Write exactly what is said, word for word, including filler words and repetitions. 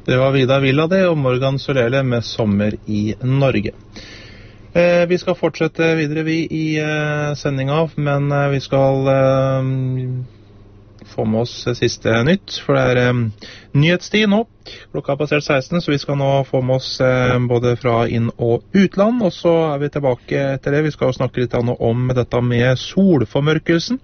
Det var Vidar Villa det, og Morgan Solele med Sommer i Norge. Eh, vi skal fortsette videre vi i eh, sendinga, men eh, vi skal eh, få med oss siste nytt, for det er eh, nyhetstid nå. Klokka har passert seksten, så vi skal nå få med oss eh, både fra inn- og utland, og så er vi tilbake etter det. Vi skal jo snakke litt om dette med solformørkelsen.